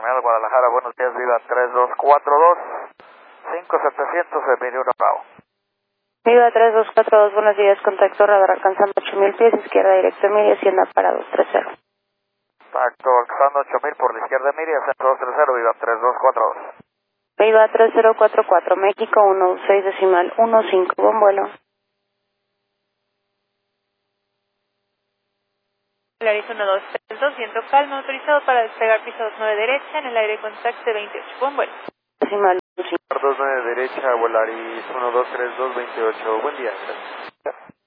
terminal de Guadalajara, buenos días, Viva 3242, 5700, Emilio Bravo. Viva 3242, buenos días, contacto radar alcanzando 8000 pies, izquierda directo Emilia, Hacienda para 230. Contacto alcanzando 8000 por la izquierda Emilia, centro 230, Viva 3242. Viva 3044, México 16 decimal 15, buen vuelo. Polaris 1232, viento calmo, autorizado para despegar piso 29 derecha, en el aire contacto de 28, buen vuelo. Decimal 15. 29 derecha, Volaris 1232, 28, buen día.